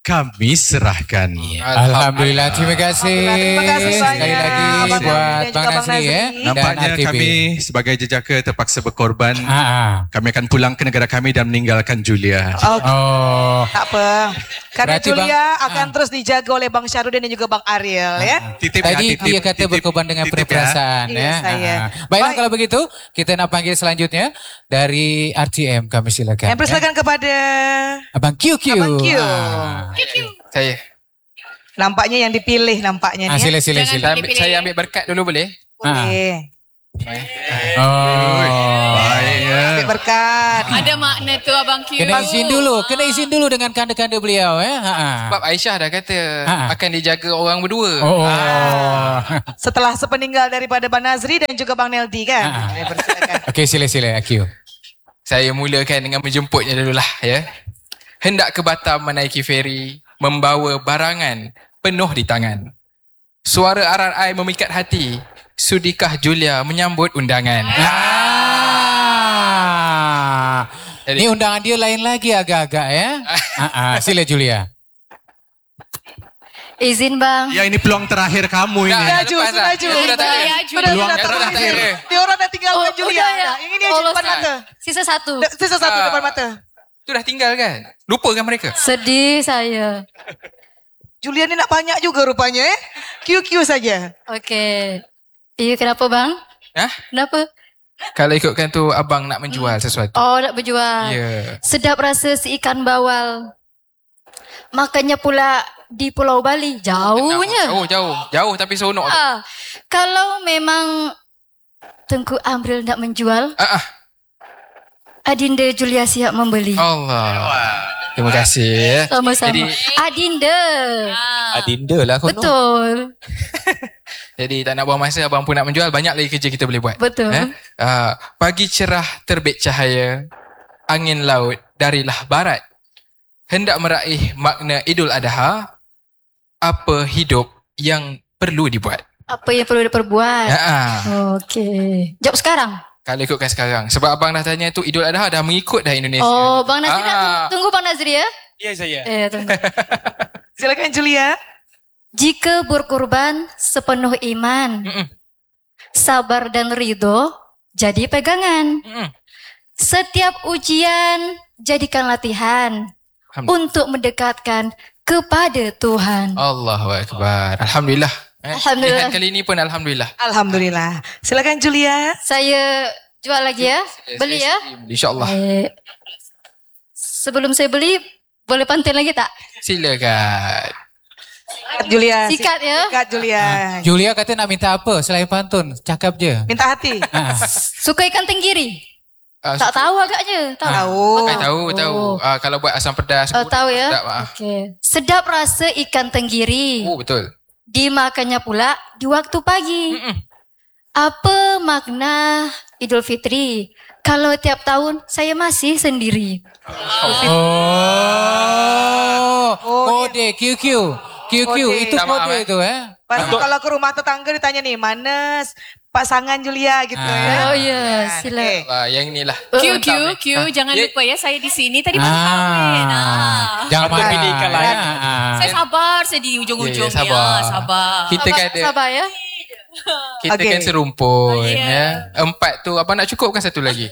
[SPEAKER 10] kami serahkan.
[SPEAKER 5] Alhamdulillah, terima kasih.
[SPEAKER 3] Terima kasih banyak.
[SPEAKER 5] Sekali lagi
[SPEAKER 3] Abang
[SPEAKER 5] buat
[SPEAKER 3] Nazri dan
[SPEAKER 5] Bang
[SPEAKER 3] juga Abang
[SPEAKER 5] Nazri
[SPEAKER 3] Nazri.
[SPEAKER 5] ya.
[SPEAKER 10] Nampaknya
[SPEAKER 5] dan R T B.
[SPEAKER 10] kami sebagai jejaka terpaksa berkorban.
[SPEAKER 5] Ah.
[SPEAKER 10] Kami akan pulang ke negara kami dan meninggalkan Julia.
[SPEAKER 3] Okay.
[SPEAKER 5] Oh.
[SPEAKER 3] Tak apa. Karena
[SPEAKER 5] Berarti
[SPEAKER 3] Julia
[SPEAKER 5] bang-
[SPEAKER 3] akan terus dijaga oleh Bang Syarudin dan juga Bang Ariel ya.
[SPEAKER 10] Titip
[SPEAKER 5] Tadi
[SPEAKER 10] ya, titip,
[SPEAKER 5] dia kata
[SPEAKER 10] titip,
[SPEAKER 5] berkorban dengan
[SPEAKER 10] titip
[SPEAKER 5] penuh
[SPEAKER 10] ya.
[SPEAKER 5] perasaan
[SPEAKER 3] Iya,
[SPEAKER 5] ya.
[SPEAKER 3] saya.
[SPEAKER 5] Ah. Baiklah
[SPEAKER 3] Baik.
[SPEAKER 5] kalau begitu, kita nak panggil selanjutnya dari R T M, kami silakan.
[SPEAKER 3] Yang persilakan kepada
[SPEAKER 5] Abang Q Q.
[SPEAKER 3] Abang Q.
[SPEAKER 5] Ah.
[SPEAKER 2] Saya.
[SPEAKER 3] Nampaknya yang dipilih nampaknya
[SPEAKER 5] Ah,
[SPEAKER 3] ni.
[SPEAKER 5] sila sila
[SPEAKER 9] Jangan
[SPEAKER 5] sila.
[SPEAKER 2] Saya ambil, saya ambil berkat dulu boleh?
[SPEAKER 3] Boleh.
[SPEAKER 5] Oh.
[SPEAKER 10] Baik ya.
[SPEAKER 3] Ambil berkat.
[SPEAKER 9] Ada makna tu Abang Q.
[SPEAKER 5] Kena izin dulu, kena izin dulu dengan kanda-kanda beliau ya. Ha.
[SPEAKER 2] Sebab Aisyah dah kata
[SPEAKER 5] Ha.
[SPEAKER 2] akan dijaga orang berdua.
[SPEAKER 5] Oh.
[SPEAKER 3] Setelah sepeninggal daripada Bang Nazri dan juga Bang Neldi kan.
[SPEAKER 5] Ah.
[SPEAKER 3] Ya, persilakan.
[SPEAKER 5] Okey, sila sila Q.
[SPEAKER 2] Saya mulakan dengan menjemputnya dululah ya. Hendak ke Batam menaiki feri, membawa barangan penuh di tangan. Suara arai memikat hati. Sudikah Julia menyambut undangan?
[SPEAKER 5] Ah.
[SPEAKER 2] Jadi-
[SPEAKER 5] Ni undangan dia lain lagi agak-agak ya. Ah, ah. Sila Julia.
[SPEAKER 4] Izin bang.
[SPEAKER 10] Ya ini peluang terakhir kamu ini.
[SPEAKER 2] Dah,
[SPEAKER 3] Ju,
[SPEAKER 2] lepas
[SPEAKER 3] sudah
[SPEAKER 2] dah.
[SPEAKER 3] Ju.
[SPEAKER 2] Yang sudah tak ada.
[SPEAKER 9] Ya, Ju.
[SPEAKER 3] Sudah,
[SPEAKER 10] Peluang
[SPEAKER 3] sudah,
[SPEAKER 2] terakhir.
[SPEAKER 3] tak ada.
[SPEAKER 2] Terakhir.
[SPEAKER 3] Dia orang dah tinggalkan Julia.
[SPEAKER 4] udah ya.
[SPEAKER 3] Dah. Yang ini aja
[SPEAKER 4] Oh,
[SPEAKER 3] depan
[SPEAKER 4] Ustaz.
[SPEAKER 3] mata.
[SPEAKER 4] Sisa satu.
[SPEAKER 3] Sisa satu
[SPEAKER 2] Ah.
[SPEAKER 3] depan mata.
[SPEAKER 2] Tu dah tinggal kan? Lupakan mereka.
[SPEAKER 4] Sedih saya.
[SPEAKER 3] Julia ni nak banyak juga rupanya eh. Q Q saja.
[SPEAKER 4] Okey. Iya kenapa bang?
[SPEAKER 2] Hah?
[SPEAKER 4] Kenapa?
[SPEAKER 2] Kalau ikutkan tu abang nak menjual sesuatu.
[SPEAKER 4] Oh nak berjual.
[SPEAKER 2] Ya.
[SPEAKER 4] Sedap rasa si ikan bawal. Makannya pula di Pulau Bali. Jauhnya.
[SPEAKER 2] Jauh, jauh. Jauh tapi seronok.
[SPEAKER 4] Ah, kalau memang Tengku Amril nak menjual,
[SPEAKER 2] Ah, ah.
[SPEAKER 4] Adinda Julia siap membeli.
[SPEAKER 2] Allah. Terima kasih ya.
[SPEAKER 4] Sama-sama.
[SPEAKER 2] Jadi,
[SPEAKER 4] Adinda.
[SPEAKER 7] Adinda lah konon.
[SPEAKER 4] Betul.
[SPEAKER 2] jadi tak nak buang masa, abang pun nak menjual. Banyak lagi kerja kita boleh buat.
[SPEAKER 4] Betul.
[SPEAKER 2] Eh? Uh, pagi cerah terbit cahaya, angin laut darilah barat. Hendak meraih makna Idul Adha, apa hidup yang perlu dibuat.
[SPEAKER 4] Apa yang perlu diperbuat?
[SPEAKER 2] Ya, ah.
[SPEAKER 4] Okey. Jawab sekarang.
[SPEAKER 2] Kalau ikutkan sekarang. Sebab abang dah tanya tu Idul Adha dah mengikut dah Indonesia.
[SPEAKER 4] Oh, Bang Nazri nak
[SPEAKER 2] Ah.
[SPEAKER 4] tunggu, tunggu Bang Nazri ya?
[SPEAKER 11] Ya saya.
[SPEAKER 4] Eh, tunggu.
[SPEAKER 3] Silakan Julia.
[SPEAKER 4] Jika berkorban sepenuh iman,
[SPEAKER 2] Mm-mm.
[SPEAKER 4] sabar dan ridho jadi pegangan.
[SPEAKER 2] Mm-mm.
[SPEAKER 4] Setiap ujian jadikan latihan
[SPEAKER 2] Alhamdulillah.
[SPEAKER 4] untuk mendekatkan kepada Tuhan.
[SPEAKER 2] Allahu Akbar. Alhamdulillah. Eh,
[SPEAKER 4] Alhamdulillah.
[SPEAKER 2] pilihan kali ini pun Alhamdulillah.
[SPEAKER 3] Alhamdulillah. Silakan Julia.
[SPEAKER 4] Saya jual lagi ya? Beli ya?
[SPEAKER 2] InsyaAllah.
[SPEAKER 4] Eh, sebelum saya beli, boleh pantun lagi tak?
[SPEAKER 2] Silakan.
[SPEAKER 3] Sikat Julia.
[SPEAKER 4] Sikat ya?
[SPEAKER 3] Sikat Julia.
[SPEAKER 5] Julia kata nak minta apa selain pantun? Cakap je.
[SPEAKER 3] Minta hati.
[SPEAKER 5] Ah.
[SPEAKER 4] Suka ikan tenggiri?
[SPEAKER 2] Ah,
[SPEAKER 4] Tak tahu agaknya. Tahu.
[SPEAKER 3] Tahu.
[SPEAKER 2] Eh, tahu, tahu. Ah, kalau buat asam pedas.
[SPEAKER 4] Oh, tahu ya?
[SPEAKER 2] Sedap, ah.
[SPEAKER 4] Okey. Sedap rasa ikan tenggiri.
[SPEAKER 2] Oh, betul.
[SPEAKER 4] Dimakannya pula di waktu pagi.
[SPEAKER 2] Mm-mm.
[SPEAKER 4] Apa makna Idul Fitri? Kalau tiap tahun saya masih sendiri.
[SPEAKER 5] Oh. Kode Q Q. Q Q
[SPEAKER 3] Kode.
[SPEAKER 5] itu
[SPEAKER 2] Sama,
[SPEAKER 5] kode
[SPEAKER 2] eh.
[SPEAKER 5] itu eh.
[SPEAKER 3] Pas kalau ke rumah tetangga ditanya nih, mana pasangan Julia gitu
[SPEAKER 5] Ah.
[SPEAKER 3] ya.
[SPEAKER 4] Oh ya, sila.
[SPEAKER 3] Okey.
[SPEAKER 2] Ah, yang inilah.
[SPEAKER 9] Q, Q,
[SPEAKER 2] Mantap, eh.
[SPEAKER 9] Q,
[SPEAKER 2] Ah,
[SPEAKER 9] jangan
[SPEAKER 2] ya.
[SPEAKER 9] lupa ya saya di sini tadi baru kahwin. Ah.
[SPEAKER 5] Jangan
[SPEAKER 11] Atau
[SPEAKER 5] marah.
[SPEAKER 11] pilih ikan lain.
[SPEAKER 5] Ah, ah.
[SPEAKER 9] Saya sabar, saya di ujung-ujung
[SPEAKER 2] Ya, ya, sabar.
[SPEAKER 9] ya. Sabar.
[SPEAKER 2] Kita kan ada,
[SPEAKER 4] Sabar ya.
[SPEAKER 2] kita
[SPEAKER 3] Okey.
[SPEAKER 2] kan serumpun.
[SPEAKER 9] Oh, ya.
[SPEAKER 2] ya. Empat tu, abang nak cukupkan satu lagi?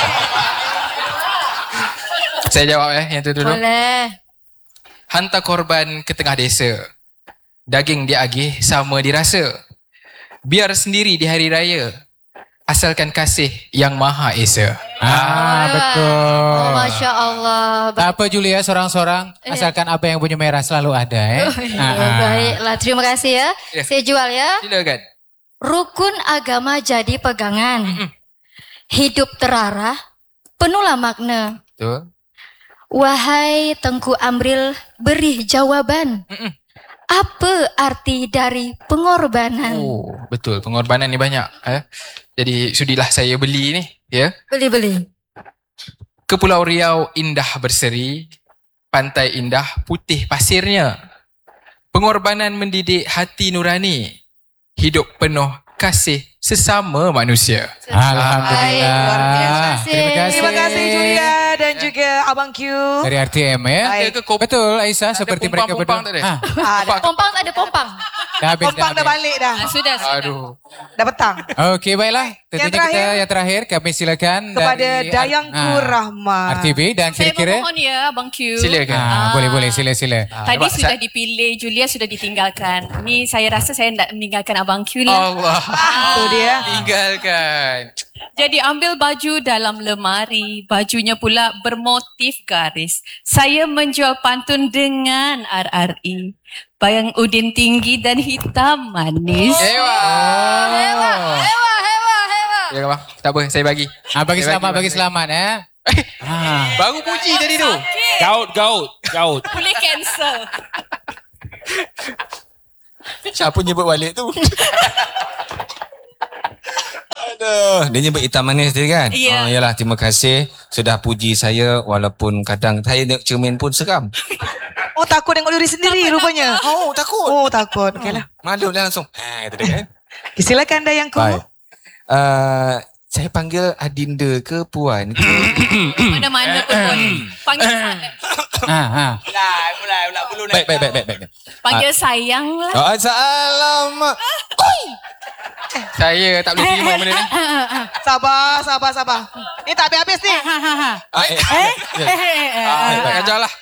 [SPEAKER 2] Saya jawab eh, yang tu dulu.
[SPEAKER 4] Boleh.
[SPEAKER 2] Hantar korban ke tengah desa. Daging diagih sama dirasa. Biar sendiri di hari raya. Asalkan kasih yang maha esa.
[SPEAKER 5] Ah, betul.
[SPEAKER 4] Oh, Masya Allah.
[SPEAKER 5] Tak apa Julia, seorang-seorang.
[SPEAKER 4] Eh.
[SPEAKER 5] Asalkan apa yang punya merah selalu ada eh.
[SPEAKER 4] Oh, ya,
[SPEAKER 5] Ah, ah.
[SPEAKER 4] baiklah, terima kasih ya.
[SPEAKER 2] Ya.
[SPEAKER 4] Saya jual ya.
[SPEAKER 2] Silakan.
[SPEAKER 4] Rukun agama jadi pegangan. Hidup terarah, penuhlah makna.
[SPEAKER 2] Betul.
[SPEAKER 4] Wahai Tengku Amril, beri jawaban.
[SPEAKER 2] Mm-mm.
[SPEAKER 4] Apa arti dari pengorbanan?
[SPEAKER 2] Oh, betul. Pengorbanan ni banyak. Eh? Jadi sudilah saya beli ni. Ya.
[SPEAKER 4] Beli-beli.
[SPEAKER 2] Ke Pulau Riau indah berseri. Pantai indah putih pasirnya. Pengorbanan mendidik hati nurani. Hidup penuh kasih sesama manusia.
[SPEAKER 5] Alhamdulillah.
[SPEAKER 3] Luar biasa.
[SPEAKER 5] Terima kasih.
[SPEAKER 3] Terima kasih Julia dan juga Abang Q.
[SPEAKER 5] Dari R T M ya.
[SPEAKER 3] Baik.
[SPEAKER 5] Betul Aisyah seperti mereka berdua.
[SPEAKER 2] Pompang tak ada?
[SPEAKER 5] Ah,
[SPEAKER 3] Ada.
[SPEAKER 4] Pompang tak ada pompang.
[SPEAKER 5] dah habis.
[SPEAKER 3] Pompang dah
[SPEAKER 5] habis.
[SPEAKER 3] balik dah.
[SPEAKER 4] Ah, sudah, sudah.
[SPEAKER 2] Aduh.
[SPEAKER 3] Dah petang.
[SPEAKER 5] Okey baiklah. Tentunya kita
[SPEAKER 3] terakhir.
[SPEAKER 5] yang terakhir kami silakan
[SPEAKER 3] Kepada
[SPEAKER 5] dari
[SPEAKER 3] Dayangku
[SPEAKER 5] ah,
[SPEAKER 3] Rahmat.
[SPEAKER 5] R T B dan
[SPEAKER 9] Saya
[SPEAKER 5] kira-kira.
[SPEAKER 9] memohon ya Abang Q.
[SPEAKER 2] Silakan.
[SPEAKER 5] Ah, boleh boleh sila sila.
[SPEAKER 9] Tadi
[SPEAKER 2] Nampak,
[SPEAKER 9] sudah
[SPEAKER 2] Sa-
[SPEAKER 9] dipilih, Julia sudah ditinggalkan. Ni saya rasa saya nak meninggalkan Abang Q lah.
[SPEAKER 2] Allah.
[SPEAKER 3] Itu dia.
[SPEAKER 2] Tinggalkan.
[SPEAKER 9] Jadi ambil baju dalam lemari, bajunya pula bermotif garis. Saya menjual pantun dengan R R I. Bayang udin tinggi dan hitam manis.
[SPEAKER 2] Hewa.
[SPEAKER 4] Hewa, hewa, hewa, hewa.
[SPEAKER 2] Ya bang, tak apa, saya bagi.
[SPEAKER 5] Ah, bagi
[SPEAKER 2] Saya
[SPEAKER 5] selamat bagi
[SPEAKER 2] bagi.
[SPEAKER 5] selamat ya. Ah.
[SPEAKER 2] Baru puji tadi tu.
[SPEAKER 11] Gaut, gaut, gaut.
[SPEAKER 9] Boleh cancel.
[SPEAKER 7] Siapa nyebut balik tu? Aduh, dia nyebut hitam manis tadi kan?
[SPEAKER 9] Ya.
[SPEAKER 7] Oh, yalah, terima kasih sudah puji saya walaupun kadang saya tengok cermin pun seram.
[SPEAKER 3] Oh takut tengok diri sendiri rupanya.
[SPEAKER 7] Oh, takut.
[SPEAKER 3] Oh takut. Okeylah.
[SPEAKER 7] Malu dah langsung. Ha, kata dia kan.
[SPEAKER 3] Silakan Dayangku.
[SPEAKER 7] Baik. Uh, saya panggil Adinda ke Puan ke?
[SPEAKER 9] Mana-mana pun boleh. Panggil saya.
[SPEAKER 5] Ha ha.
[SPEAKER 6] Mulai, mulai, mulai bulu
[SPEAKER 7] Baik, baik, baik, baik, baik.
[SPEAKER 9] Panggil sayang lah.
[SPEAKER 7] Oh, Assalamualaikum.
[SPEAKER 2] Saya tak boleh terima benda ni.
[SPEAKER 3] Sabar, sabar, sabar. Ni tak habis-habis ni.
[SPEAKER 7] Ah, eh, eh,
[SPEAKER 2] Ah, tak ajar lah.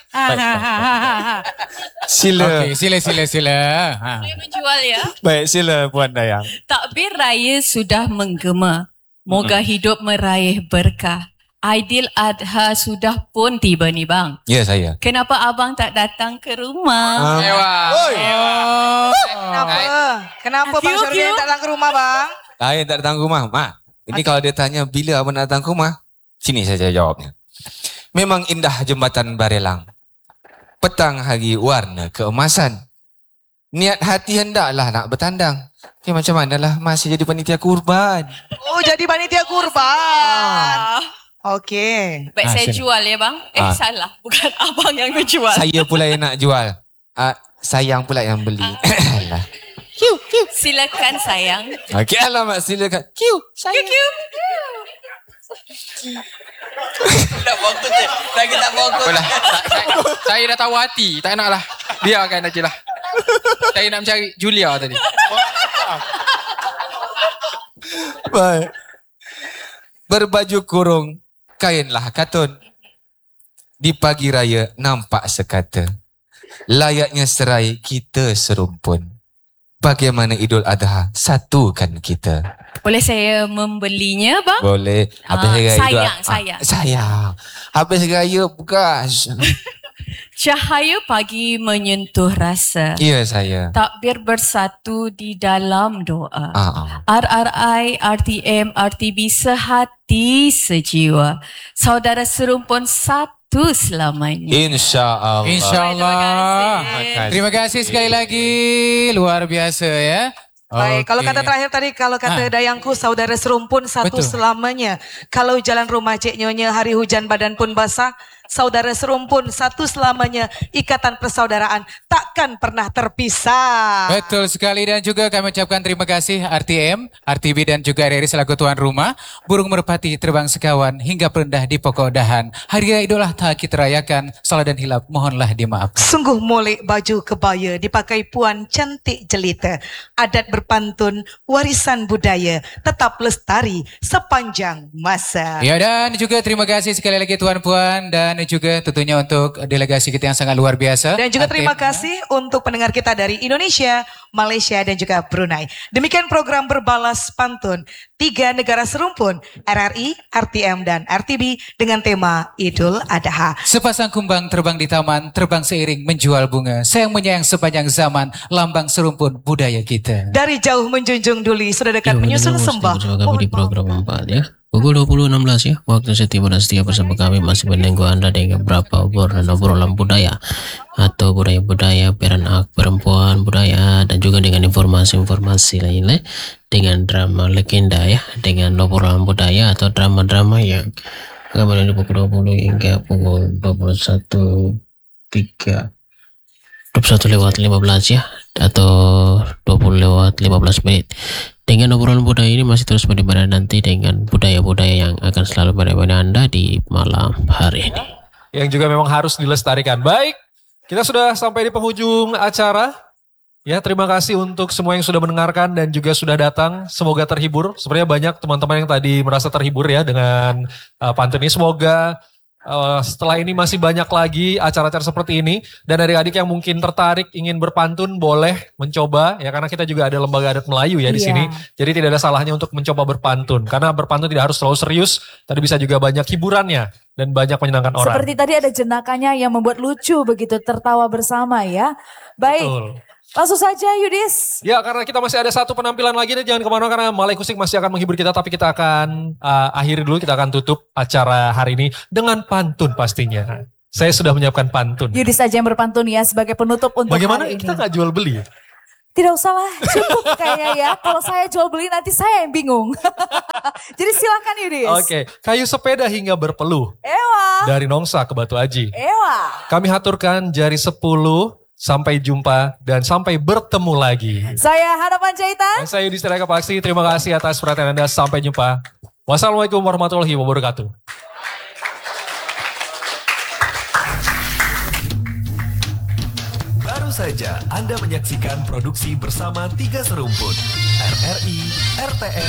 [SPEAKER 7] Sila.
[SPEAKER 5] Okey, sila sila sila. Ha.
[SPEAKER 9] Boleh menjual ya.
[SPEAKER 7] Baik, sila Puan Dayang.
[SPEAKER 9] Takbir raya sudah menggema. Moga hidup meraih berkah. Aidil Adha sudah pun tiba ni bang.
[SPEAKER 7] Ya, saya.
[SPEAKER 9] Kenapa abang tak datang ke rumah?
[SPEAKER 2] Hewa.
[SPEAKER 7] Oi.
[SPEAKER 3] Kenapa? Kenapa Bang
[SPEAKER 8] Q,
[SPEAKER 3] Syarudin
[SPEAKER 8] Q.
[SPEAKER 3] tak datang ke rumah bang?
[SPEAKER 7] Saya tak datang rumah. Mak, ini kalau dia tanya bila abang nak datang ke rumah, sini saya jawabnya. Memang indah jembatan Barelang. Petang hari warna keemasan. Niat hati hendaklah nak bertandang. Eh, macam manalah masih jadi panitia kurban.
[SPEAKER 3] Oh jadi panitia kurban. Okey.
[SPEAKER 9] Baik
[SPEAKER 5] Ah,
[SPEAKER 9] saya
[SPEAKER 5] sini.
[SPEAKER 9] jual ya bang. Eh
[SPEAKER 7] Ah.
[SPEAKER 9] salah. Bukan abang yang menjual.
[SPEAKER 7] Saya pula yang nak jual. Ah, sayang pula yang beli. Alah.
[SPEAKER 9] Silakan sayang.
[SPEAKER 7] Okey, alamak silakan. Q, sayang.
[SPEAKER 6] Tak fokus je. Lagi tak fokus.
[SPEAKER 2] Apalah, tak, saya, saya dah tahu hati. Tak nak lah. Biarkan aja lah. Saya nak mencari Julia tadi.
[SPEAKER 7] Baik. Berbaju kurung, kainlah katun. Di pagi raya nampak sekata. Layaknya serai kita serumpun. Bagaimana Idul Adha satukan kita.
[SPEAKER 9] Boleh saya membelinya bang?
[SPEAKER 7] Boleh. Habis
[SPEAKER 9] Ah,
[SPEAKER 7] raya
[SPEAKER 9] sayang,
[SPEAKER 7] Idul-
[SPEAKER 9] sayang.
[SPEAKER 7] Ah, sayang. Habis raya bekas.
[SPEAKER 9] Cahaya pagi menyentuh rasa.
[SPEAKER 7] Ya saya.
[SPEAKER 9] Takbir bersatu di dalam doa.
[SPEAKER 7] Ah, ah.
[SPEAKER 9] R R I, R T M, R T B sehati sejiwa. Saudara serumpun satu selamanya.
[SPEAKER 7] InsyaAllah.
[SPEAKER 5] InsyaAllah.
[SPEAKER 9] Terima kasih.
[SPEAKER 5] Terima kasih sekali lagi. Luar biasa ya.
[SPEAKER 3] Baik, kalau
[SPEAKER 5] Okey.
[SPEAKER 3] kata terakhir tadi, kalau kata
[SPEAKER 5] Ha.
[SPEAKER 3] Dayangku, saudara serumpun satu
[SPEAKER 5] Betul.
[SPEAKER 3] selamanya. Kalau jalan rumah Cik Nyonya, hari hujan badan pun basah, saudara serumpun satu selamanya. Ikatan persaudaraan takkan pernah terpisah.
[SPEAKER 5] Betul sekali dan juga kami ucapkan terima kasih R T M, R T B dan juga R R I selaku tuan rumah. Burung merpati terbang sekawan hingga perendah di pokok dahan. Hari Raya Idul Adha kita rayakan. Salah dan hilap mohonlah dimaafkan.
[SPEAKER 3] Sungguh molek baju kebaya dipakai puan cantik jelita. Adat berpantun, warisan budaya tetap lestari sepanjang masa.
[SPEAKER 5] Ya dan juga terima kasih sekali lagi tuan-puan dan juga tentunya untuk delegasi kita yang sangat luar biasa.
[SPEAKER 3] Dan juga terima
[SPEAKER 5] Aktif.
[SPEAKER 3] kasih untuk pendengar kita dari Indonesia, Malaysia dan juga Brunei. Demikian program Berbalas Pantun. Tiga negara serumpun, R R I, R T M dan R T B dengan tema Idul Adha.
[SPEAKER 5] Sepasang kumbang terbang di taman, terbang seiring menjual bunga. Sayang menyayang sepanjang zaman, lambang serumpun budaya kita.
[SPEAKER 3] Dari jauh menjunjung duli, sudah dekat
[SPEAKER 12] Ya,
[SPEAKER 3] menyusun
[SPEAKER 12] mendengar
[SPEAKER 3] sembah.
[SPEAKER 12] bersama kami di program empat ya. Pukul dua puluh enam belas ya. Waktu setiap dan setia bersama kami masih menunggu Anda dengan beberapa obor dan obrolan budaya atau budaya-budaya, peran perempuan, budaya dan juga dengan informasi-informasi lainnya dengan drama legenda ya, dengan obrolan budaya atau drama-drama yang akan di pukul dua puluh hingga pukul dua puluh satu tiga dua puluh satu lewat lima belas ya. atau dua puluh lewat lima belas menit. Dengan obrolan budaya ini masih terus menemani nanti dengan budaya-budaya yang akan selalu menemani Anda di malam hari ini.
[SPEAKER 13] Yang juga memang harus dilestarikan. Baik, kita sudah sampai di penghujung acara. Ya, terima kasih untuk semua yang sudah mendengarkan dan juga sudah datang. Semoga terhibur. Sebenarnya banyak teman-teman yang tadi merasa terhibur ya dengan uh, pantun ini. Semoga uh, setelah ini masih banyak lagi acara-acara seperti ini. Dan adik-adik yang mungkin tertarik ingin berpantun boleh mencoba ya, karena kita juga ada lembaga adat Melayu ya di
[SPEAKER 14] Iya.
[SPEAKER 13] sini. Jadi tidak ada salahnya untuk mencoba berpantun. Karena berpantun tidak harus terlalu serius. Tadi bisa juga banyak hiburannya dan banyak menyenangkan orang.
[SPEAKER 14] Seperti tadi ada jenakanya yang membuat lucu begitu, tertawa bersama ya. Baik.
[SPEAKER 13] Betul.
[SPEAKER 14] Langsung saja Yudis.
[SPEAKER 13] Ya, karena kita masih ada satu penampilan lagi nih, jangan kemana-mana karena Malay Kusik masih akan menghibur kita, tapi kita akan uh, akhiri dulu, kita akan tutup acara hari ini dengan pantun pastinya. Saya sudah menyiapkan pantun.
[SPEAKER 14] Yudis saja yang berpantun ya sebagai penutup untuk
[SPEAKER 13] Bagaimana
[SPEAKER 14] hari ini.
[SPEAKER 13] kita nggak jual beli?
[SPEAKER 14] Tidak usah lah, cukup kayaknya ya. Kalau saya jual beli nanti saya yang bingung. Jadi silakan Yudis.
[SPEAKER 13] Oke, kayu sepeda hingga berpeluh.
[SPEAKER 14] Ewa.
[SPEAKER 13] Dari Nongsa ke Batu Aji.
[SPEAKER 14] Ewa.
[SPEAKER 13] Kami haturkan jari sepuluh, sampai jumpa dan sampai bertemu lagi.
[SPEAKER 14] Saya Hana Panjaitan.
[SPEAKER 13] Dan saya Yudhistira Eka Paksi, terima kasih atas perhatian Anda. Sampai jumpa. Wassalamualaikum warahmatullahi wabarakatuh.
[SPEAKER 15] Baru saja Anda menyaksikan produksi bersama Tiga Serumpun, R R I, R T M,